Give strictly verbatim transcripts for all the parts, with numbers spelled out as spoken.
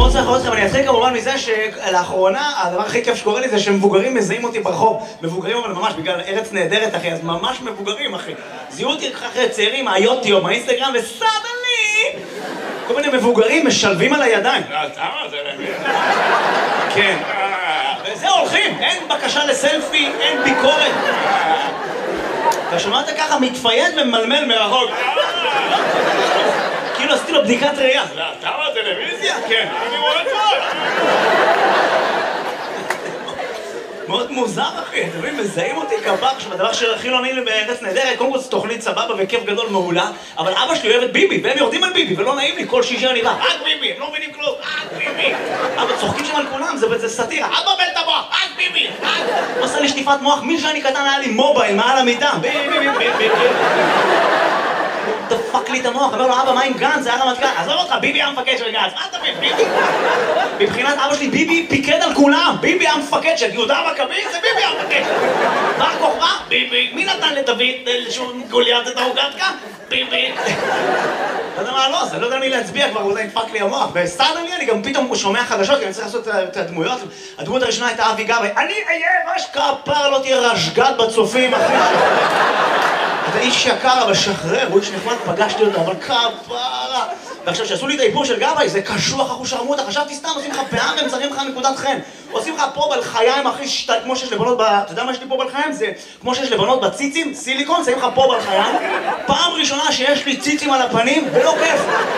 מאוד צריך לראות אתכם, אני אתחיל כמובן מזה שלאחרונה הדבר הכי כיף שקורה לי זה שמבוגרים מזהים אותי ברחוב. מבוגרים אבל ממש בגלל ארץ נהדרת אחי, אז ממש מבוגרים אחי. זיהו אותי אחרי צעירים מהיוטיוב, מהאינסטגרם וסאדלי! כל מיני מבוגרים משלבים על הידיים. לא, תמה זה למי? כן. וזהו, הולכים, אין בקשה לסלפי, אין ביקורת. אתה שמעת ככה מתפייד וממלמל מרחוק. כאילו עשיתי לו בדיקת ראייה. לא, תמה טלוויזיה? כן, אני רואה טוב. מאוד מוזר אחי, אתם מבינים, מזהים אותי כבח, שהדבר שהכי לא נעים לי בארץ נהדרת, קודם כל זו תוכנית סבבה וכיף גדול מעולה, אבל אבא שלי אוהב את ביבי, והם יורדים על ביבי, ולא נעים לי, כל שישי אני בא, רק ביבי, הם לא מבינים כלום, רק ביבי. אבל צוחקים שם על כולם, זה סאטירה, אל תבלבל את המוח, רק ביבי, רק... הוא עושה לי שטיפת מוח, מי שאני קטן היה לי מובייל מעל המיטה, ביבי, ביבי, ביבי, ביבי. דפק לי את המוח, אומר לו, אבא, מה עם גנץ? זה היה רמטכ"ל. עזוב אותך, ביבי המפקד של גנץ. מה אתה מבין, ביבי? מבחינת אבא שלי, ביבי פיקד על כולם. ביבי המפקד של יהודה המכבי, זה ביבי המפקד. בר כוכבא? ביבי. מי נתן לדוד לשום גוליית את ההוגתקה? ביבי. לא יודע מה לא, זה לא יודע מי להצביע כבר, הוא נדפק לי המוח. וסטארדלי אני גם פתאום שומע חדשות, כי אני צריך לעשות את הדמויות. הדמות הראשונה הייתה אבי גבאי. אני אהיה ראש כפר, לא תהיה רשגת בצופים, אחי. אתה איש יקר, אבל שחרר, הוא איש נחמד, פגשתי אותו, אבל כפרה. ועכשיו, שעשו לי את האיפור של גבאי, זה קשוח, אחו שרמוטה, חשבתי סתם, עושים לך פאה והם צריכים לך נקודת חן. עושים לך פה בלחיים, אחי, שתי, כמו שיש לבנות ב... אתה יודע מה יש לי פה בלחיים? זה כמו שיש לבנות בציצים, סיליקון, שמים לך פה בלחיים. פעם ראשונה שיש לי ציצים על הפנים, ולא כיף.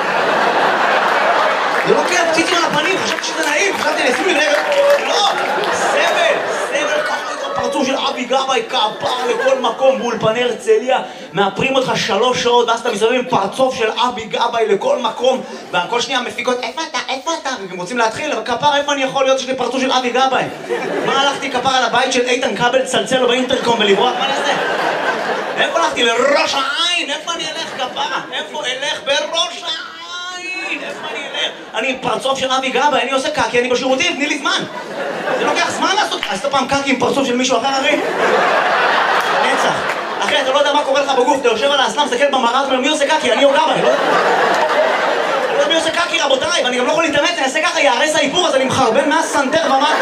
זה לא כיף, ציצים על הפנים, חשבתי שזה נעים, חשבתי לעשו לי רגע, לא, סבל, סבל ככה. פרצוף של אבי גבאי, כפר לכל מקום באולפני הרצליה, מאפרים אותך שלוש שעות ואז אתה מסתובב עם פרצוף של אבי גבאי לכל מקום וכל שנייה מפיקות, איפה אתה? איפה אתה? הם רוצים להתחיל, אבל כפר, איפה אני יכול להיות שיש לי פרצוף של אבי גבאי? מה הלכתי כפר על הבית של איתן כבל, צלצל לו באינטרקום ולברוח? מה נעשה? איפה הלכתי? לראש העין? איפה אני אלך כפרה? איפה אלך? בראש העין? איפה אני אלך? אני פרצוף של אבי גבאי, אני עושה קקי, אני בשירותים, תני לי זמן. זה לוקח זמן לעשות, עשית פעם קקי עם פרצוף של מישהו אחר, אחי? נצח. אחי, אתה לא יודע מה קורה לך בגוף, אתה יושב על האסלאם, מסתכל במראה, מי עושה קקי? אני או גבאי, לא? אני לא יודע מי עושה קקי, רבותיי, ואני גם לא יכול להתאמץ, אני אעשה ככה, יערס האיפור, אז אני מחרבן מהסנטר ומטה.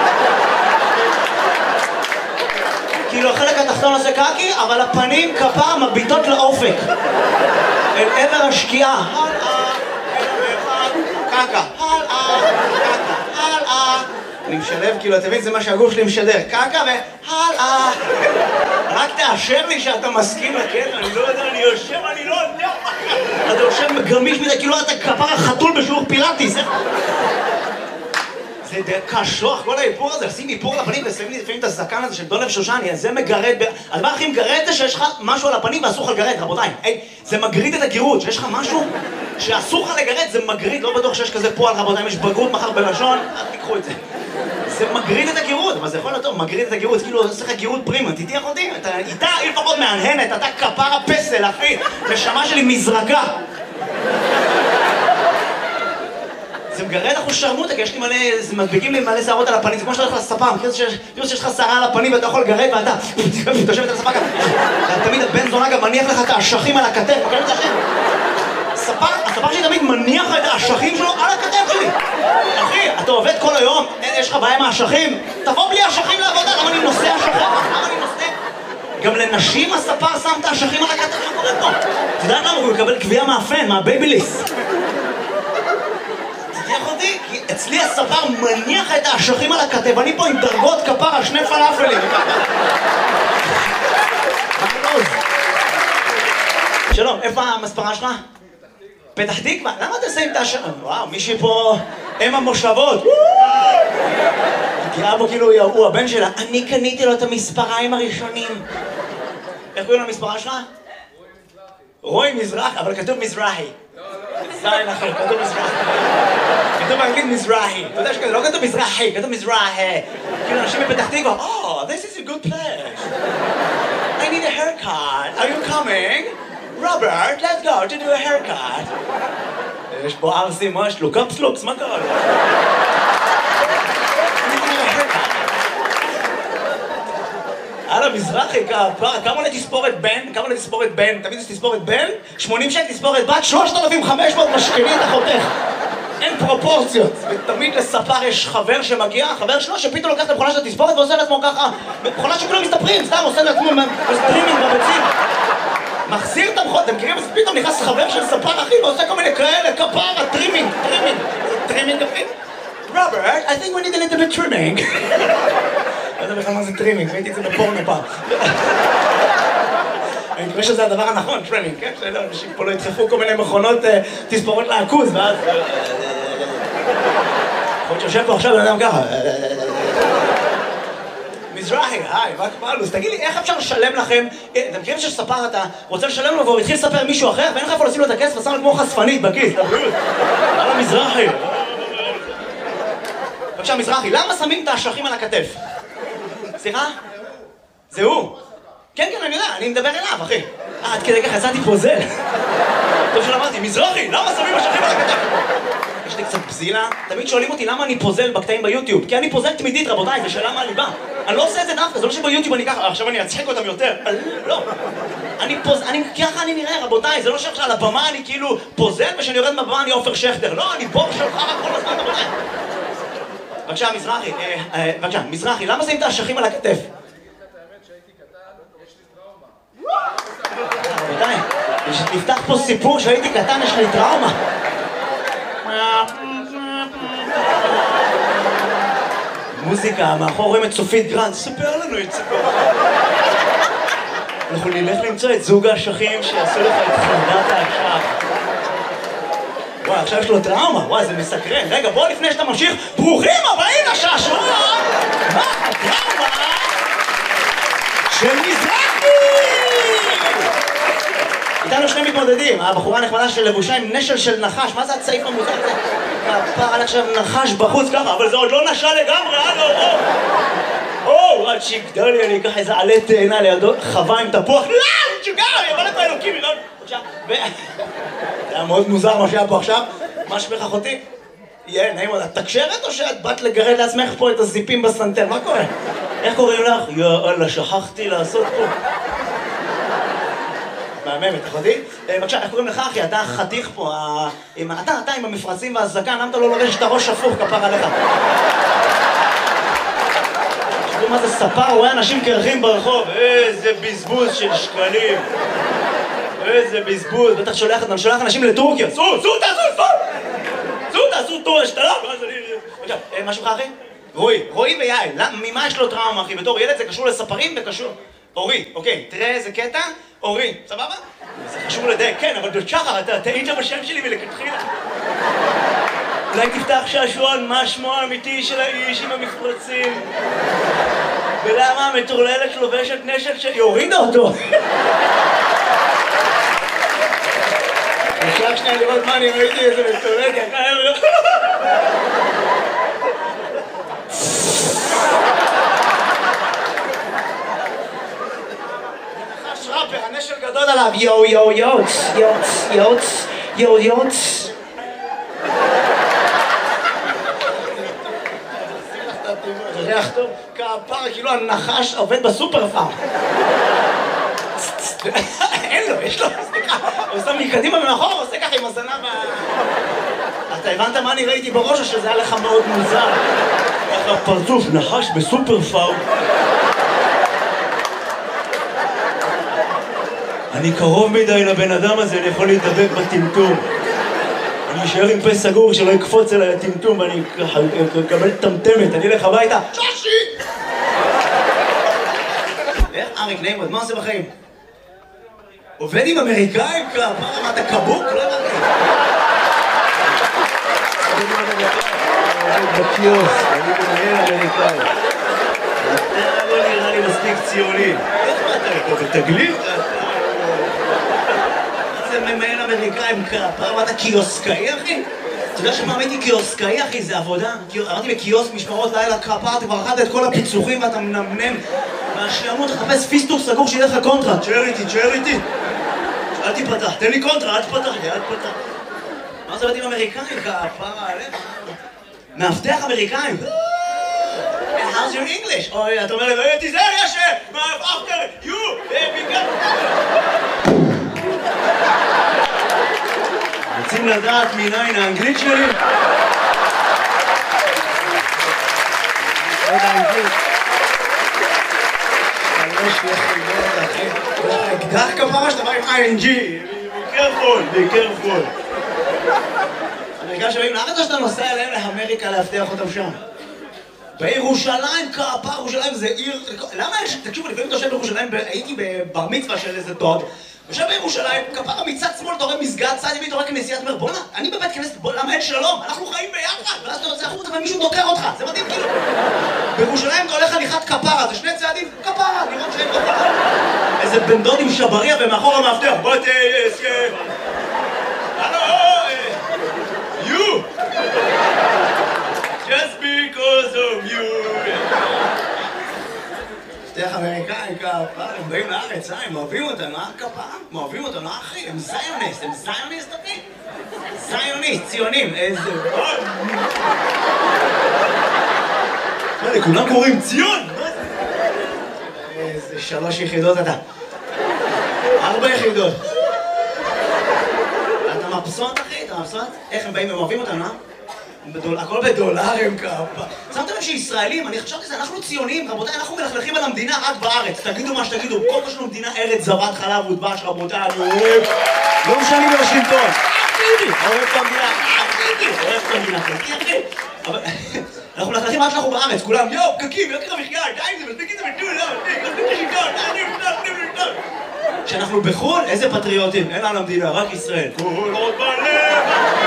כאילו החלק התחתון עושה קקי, אבל הפנים כפר מביטות לאופק. אל עבר השקיעה. הלאה, קקה, הלאה, קקה, הלאה. אני משלב, כאילו, אתה מבין, זה מה שהגוף שלי משדר. קקה והלאה. רק תאשר לי שאתה מסכים לקטע, אני לא יודע, אני יושב, אני לא יודע. אתה יושב גמיש מדי, כאילו אתה כפר החתול בשיעור פילאטיס. זה קשוח, כל האיפור הזה, לשים איפור לפנים ושמים לי לפעמים את הזקן הזה של דולב שושני, אז זה מגרד, הדבר הכי מגרד זה שיש לך משהו על הפנים ואסור לך לגרד, רבותיי. זה מגריד את הגירות, שיש לך משהו שאסור לך לגרד, זה מגריד, לא בטוח שיש כזה פועל, רבותיי, אם יש בגרות מחר בלשון, אל תיקחו את זה. זה מגריד את הגירות, אבל זה יכול להיות טוב, מגריד את הגירות, כאילו עושה לך גירות פרימה, תתיח אותי, אתה איתה, היא לפחות מהנהנת, אתה כפר הפסל, אחי, נשמה שלי מזרקה. זה מגרד אחוז שרמוטה, כי יש לי מלא, זה מדביקים לי מלא שערות על הפנים, זה כמו שאתה הולך לספה, מכיר שיש לך שערה על הפנים ואתה יכול לגרד ואתה תושבת על הספה ככה. תמיד הבן זונה גם מניח לך את האשכים על הכתף, מכיר את זה השם? הספה שלי תמיד מניח את האשכים שלו על הכתף שלי. אחי, אתה עובד כל היום, יש לך בעיה עם האשכים? תבוא בלי האשכים לעבודה, למה אני נושא אשכים? למה אני נושא? גם לנשים הספר שם את האשכים על הכתף, מה קורה פה? אתה יודע למה? הוא יקבל קביעה מהפן, מהבייביליס. אותי, כי אצלי הספר מניח את האשכים על הכתב, אני פה עם דרגות כפר על שני פלאפלים. שלום, איפה המספרה שלך? פתח תקווה? למה אתה עושה עם את האשכים? וואו, מישהי פה אם המושבות. תראה בו כאילו הוא הבן שלה. אני קניתי לו את המספריים הראשונים. איך קוראים למספרה שלך? רוי מזרח, אבל כתוב מזרחי. זין אחר, כתוב מזרחי. כתוב באנגלית מזרחי. אתה יודע שכתוב, לא כתוב מזרחי, כתוב מזרחי. כאילו אנשים בפתח תקווה, Oh, this is a good place. I need a haircut. Are you coming? Robert, let's go to do a haircut. יש פה ארסים, מה יש לו? קפסלוקס, מה קרה לו? הלאה, מזרחי, כמה עולה תספורת בן? כמה עולה תספורת בן? תמיד יש תספורת בן? שמונים שקל תספורת בת? שלושת אלפים וחמש מאות משכני את החותך. אין פרופורציות. ותמיד לספר יש חבר שמגיע, חבר שלו שפתאום לוקח את המכונה של התספורת ועושה לעצמו ככה. מכונה שכולם מסתפרים, סתם עושה לעצמו סטרימינג בביצים. מחזיר את המכונה, אתם מכירים? אז פתאום נכנס חבר של ספר אחי ועושה כל מיני כאלה, כפרה, טרימינג, טרימינג. טרימינג אחי? רוברט, I think we need a little bit trimming. לא יודע בכלל מה זה טרימינג, ראיתי את זה בפורנו פעם. אני מקווה שזה הדבר הנכון, טרימינג, כן? שלא, אנשים פה לא ידחפו כל מיני מכונות תספורות לעכוז, ואז... יכול להיות שיושב פה עכשיו בן אדם ככה. מזרחי, היי, מה קורה? אז תגיד לי, איך אפשר לשלם לכם? אתם מכירים שספר אתה רוצה לשלם לו והוא התחיל לספר מישהו אחר ואין לך איפה לשים לו את הכסף ושם לו כמו חשפנית בכיס, לבריאות. על המזרחי. בבקשה, מזרחי, למה שמים את האשכים על הכתף? סליחה? זה הוא. כן, כן, אני יודע, אני מדבר אליו, אחי. אה, עד כדי ככה, יצאתי פוזל. טוב שלמדתי, מזרחי, למה שמים אשכים על הכתף? יש לי קצת בזילה. תמיד שואלים אותי למה אני פוזל בקטעים ביוטיוב. כי אני פוזל תמידית, רבותיי, זה שאלה מהליבה. אני לא עושה את זה דווקא, זה לא שביוטיוב אני ככה, עכשיו אני אצחק אותם יותר. לא. אני פוזל, אני, ככה אני נראה, רבותיי, זה לא שעכשיו על הבמה אני כאילו פוזל, ושאני יורד מהבמה אני עופר שכטר. לא, אני בור שלך כל הזמן, רבותיי. בבקשה, מזרחי, בבקשה, מזרחי, למה שמים את האשכים על הכתף? רבותיי, נפתח פה סיפור שהייתי קטן, יש לי טראומה. מוזיקה, מאחור רואים את סופית גרנד, ספר לנו את סיפור. אנחנו נלך למצוא את זוג האשכים שיעשו לך את חמדת האשך. וואי, עכשיו יש לו טראומה, וואי, זה מסקרן. רגע, בוא לפני שאתה ממשיך, ברוכים הבאים לשעשוע! מה הטראומה של מזרחי? איתנו שני מתמודדים, הבחורה נחמדה של לבושה עם נשל של נחש, מה זה הצעיף המוזר הזה? כפר על עכשיו נחש בחוץ ככה, אבל זה עוד לא נשל לגמרי, הלו, או! או, עד שיגדל לי, אני אקח איזה עלה תאנה לידו, חווה עם תפוח, לא, שוגר, יבוא לפה אלוקים, יבוא לפה, זה היה מאוד מוזר מה שהיה פה עכשיו, מה שמך אחותי? יהיה, נעים עוד, את תקשרת או שאת באת לגרד לעצמך פה את הזיפים בסנטר, מה קורה? איך קוראים לך? יאללה, שכחתי לעשות פה. מהממת, אחותי? בבקשה, איך קוראים לך אחי? אתה חתיך פה, אתה, אתה עם המפרצים והזקן, למה אתה לא לובש את הראש הפוך כפר עליך? תראו מה זה ספר, הוא רואה אנשים קרחים ברחוב, איזה בזבוז של שקלים. איזה בזבוז, בטח שולח אנשים לטורקיה, סעו, סעו, תעשו, סעו! סעו, תעשו טור השתלה, ואז אני... בבקשה, משהו לך אחי? רועי, רועי ויעל, ממה יש לו טראומה אחי? בתור ילד זה קשור לספרים וקשור... אורי, אוקיי, תראה איזה קטע, אורי, סבבה? זה חשוב לדייק, כן, אבל בשחר, אתה טעית בשם שלי מלכתחילה. אולי תפתח שעשועון, מה שמו האמיתי של האיש עם המפרצים? ולמה המטורללת לובשת נשק שהיא הורידה אותו? אפשר שנייה לראות מה אני ראיתי איזה מטורללת, ראפר, הנשל גדול עליו, יו יו יוץ, יוץ, יוץ, יו יוץ. זה ריח טוב, כפר, כאילו הנחש עובד בסופר פארם. אין לו, יש לו, סליחה, הוא שם מקדימה ומאחור, הוא עושה ככה עם הזנב. אתה הבנת מה אני ראיתי בראש או שזה היה לך מאוד מוזר? ככה פרצוף, נחש בסופר פארם. אני קרוב מדי לבן אדם הזה, אני יכול להתדבק בטמטום. אני אשאר עם פה סגור שלא יקפוץ אליי הטמטום ואני אקבל טמטמת, אני אלך הביתה. שושי! איך אריק נעים, מה עושה בחיים? עובד עם אמריקאים? מה, אתה קבוק? לא אמריקאי. עובד בקיוס, אני מנהל אמריקאי. אתה לא נראה לי מספיק ציוני. איך מה אתה? אתה תגליל? זה ממהל אמריקאים כפר, מה אתה קיוסקאי אחי? אתה יודע שמה הייתי קיוסקאי אחי? זה עבודה. אמרתי בקיוסק משמרות לילה כפר, אתה כבר אכלת את כל הפיצוחים ואתה מנמנם מהשיעמות לחפש פיסטוק סגור שיהיה לך קונטרה. תשאר איתי, תשאר איתי. אל תיפתח, תן לי קונטרה, אל תפתח לי, אל תפתח. מה זה עובד עם אמריקאים כפר עליך? מאבטח אמריקאים. How's your English? אוי, אתה אומר לי, אוי, תיזהר, יש, after you, baby, רוצים לדעת מניין האנגלית שלי? עוד האנגלית. יש לי חלגות, אחי. יש לך אקדח כפרה שאתה בא עם איי אן ג'י. be careful, be careful. האמריקאים שבאים לארץ או שאתה נוסע אליהם לאמריקה להבטיח אותם שם? בירושלים, כפר, ירושלים זה עיר... למה יש... תקשיבו, לפעמים אתה יושב בירושלים, הייתי בבר מצווה של איזה דוד, יושב בירושלים, כפר מצד שמאל, אתה רואה מסגד, צד ימין, אתה רואה כנסיית אומר, בוא'נה, אני בבית כנסת, למה אין שלום? אנחנו חיים ביחד, ואז אתה יוצא החוצה ומישהו דוקר אותך, זה מדהים כאילו. בירושלים אתה הולך הליכת כפרה, זה שני צעדים, כפרה, לראות שאין כפרה. איזה בן דוד עם שבריה ומאחור המאבטח, בוא תסכם. הלו, you! Just because of you! שתיך אמריקאים, כפר, הם באים לארץ, הם אוהבים אותם, מה כפר? הם אוהבים אותם, לא אחי, הם זיוניסט, הם זיוניסט, אחי? זיוניסט, ציונים, איזה... מה, לכולם קוראים ציון? איזה שלוש יחידות אתה. ארבע יחידות. אתה מבסוט, אחי? אתה מבסוט? איך הם באים, הם אוהבים אותם, אה? הכל בדולרים כפה. שמתם לב שישראלים, אני חשבתי שזה, אנחנו ציונים, רבותיי, אנחנו מלכלכים על המדינה רק בארץ. תגידו מה שתגידו, כל מה שלנו מדינה ארץ זבת חלב ודבש, רבותיי, אני אוהב. לא משנה בוושינגטון. אחידי, אוהב את המדינה, אחידי, אוהב את המדינה, חלקי אחי. אבל אנחנו מלכלכים רק שאנחנו בארץ, כולם, יואו, פקקים, יוקר המחיה, די עם זה, מספיק את זה בטול, לא, מספיק, מספיק את השלטון, די, די, די, די. כשאנחנו בחו"ל, איזה פטריוטים, אין לנו המדינה, רק ישראל. כל עוד בלב.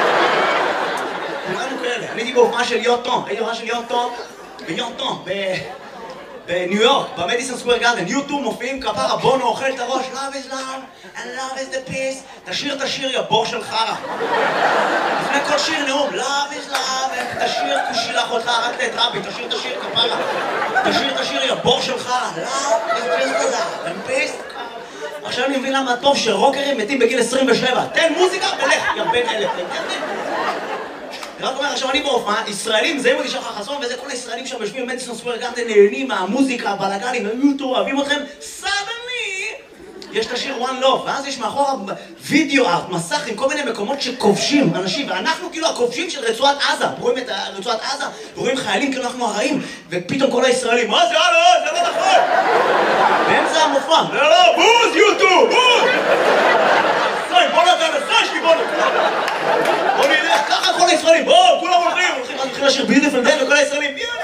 כולנו כאלה. אני הייתי בהופעה של יוטון, הייתי בהופעה של יוטון ביוטון, בניו יורק, במדיסון סקוואר גארדן. יוטו מופיעים כפרה, בונו אוכל את הראש, love is love and love is the peace. תשיר את השיר, יא בור של חרא. לפני כל שיר נאום, love is love, תשיר כשילח אותך, רק את רבי, תשיר את השיר כפרה. תשיר את השיר, יא בור של חרא. love is just love and peace. עכשיו אני מבין למה טוב שרוקרים מתים בגיל עשרים ושבע. תן מוזיקה ולך, יא בן אלף. אני רק אומר, עכשיו אני בהופעה, ישראלים, זה אימודי שחר חסון, וזה כל הישראלים שם יושבים במדיסון סקוואר גארדן, נהנים מהמוזיקה, הבלגנים, היוטו, אוהבים אתכם, סדני! יש את השיר One Love, ואז יש מאחורה וידאו ארט, מסך עם כל מיני מקומות שכובשים אנשים, ואנחנו כאילו הכובשים של רצועת עזה, רואים את רצועת עזה, ורואים חיילים כאילו אנחנו הרעים, ופתאום כל הישראלים, מה זה, הלו, זה לא נכון! באמצע המופע, לא, לא, בוז, יוטו, בוז! סיים, בוא נתן, סיישתי, בוא נתן! בוא נלך, ככה כל הישראלים, בואו, כולם הולכים, הולכים לשיר ביוטיפול דיי וכל הישראלים, יואו!